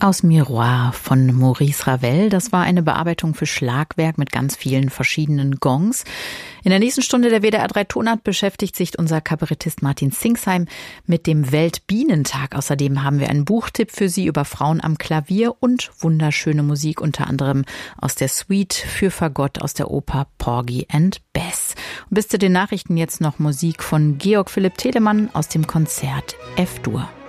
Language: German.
Aus Miroir von Maurice Ravel. Das war eine Bearbeitung für Schlagwerk mit ganz vielen verschiedenen Gongs. In der nächsten Stunde der WDR 3 Tonart beschäftigt sich unser Kabarettist Martin Singsheim mit dem Weltbienentag. Außerdem haben wir einen Buchtipp für Sie über Frauen am Klavier und wunderschöne Musik, unter anderem aus der Suite für Fagott aus der Oper Porgy and Bess. Und bis zu den Nachrichten jetzt noch Musik von Georg Philipp Telemann aus dem Konzert F-Dur.